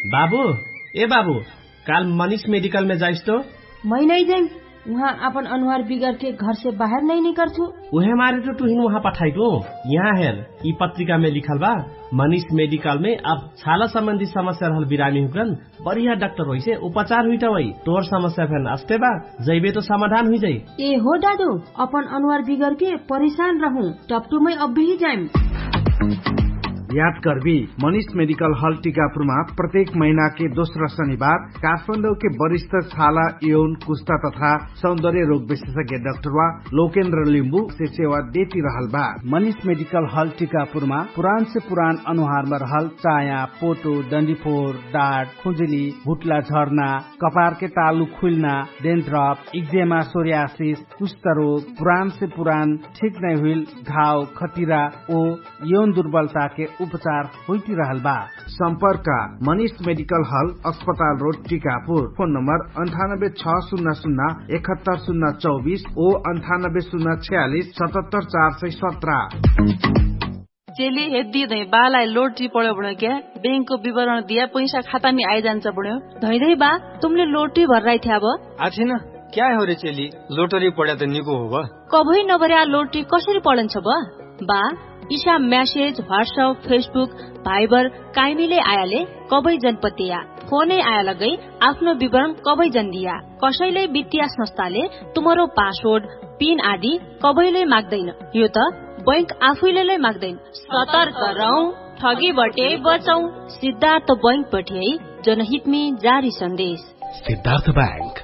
बाबू ए बाबू काल मनीष मेडिकल में जाइस तो? मैं नहीं जाइम, वहाँ अपन अनुहार बिगड़ के घर से बाहर नहीं निकल छू। उहे मारे तो तुहिन वहाँ पठाई दो। यहाँ हेर ई पत्रिका में लिखल बा मनीष मेडिकल में अब छाला संबंधी समस्या रहल बिरामी हुकन बढ़िया डॉक्टर होई से उपचार हुई वही तोर समस्या फेन अस्ते बा जैबे तो समाधान हुई जाई। ए हो दादू अपन अनुहार बिगड़ के परेशान रहूं टपटू में अब भी जाइम। याद करबी मनीष मेडिकल हॉल टीकापुरमा प्रत्येक महीना के दोस्रो शनिबार काठमाडौँ के वरिष्ठ छाला यौन कुष्ठा तथा सौंदर्य रोग विशेषज्ञ डाक्टर लोकेन्द्र लिम्बू से सेवा देती रहल बा। मनीष मेडिकल हॉल टीकापुरमा पुरान से पुरान अनुहार में रहल चाया, पोटो, डंडीफोर, डाँट, खुजली, भुटला झर्ना, कपार के तालु खुलना, डेन्ड्रफ, एक्जेमा, सोरियासिस, कुष्ठ रोग, पुरान से पुरान ठीक नहीं हुई घाव, खतिरा ओ यौन दुर्बलता के उपचार होती रहल बा। संपर्क मनीष मेडिकल हॉल अस्पताल रोड टीकापुर। फोन नंबर 9860071024 ओ 9806477417। चेली हेदी धै बालाई लोटरी पड्यो बढ्यो क्या बैंक को विवरण दिया पैसा खाता में आई जान्छ बढ्यो धै धै बा तुमले लोटरी भर्राई थ्या अब आछिन क्या हो रे चेली लोटरी पड्या त निको हो बा कबै नबर्या लोटरी कसरी पढन्छ बा Isha message WhatsApp Facebook Viber काइमीले आयाले कबै जनपतिया फोनै आया लगै आफ्नो विवरण कबै जन दिया कसैले वित्तीय संस्थाले तुम्हारो पासवर्ड पिन आदि कबैले माग्दैन यो त बैंक आफैले माग्दैन। सतर्क रहौं ठगीबाट बचौं। सिद्धार्थ बैंक पठ्याई जनहित में जारी संदेश। सिद्धार्थ बैंक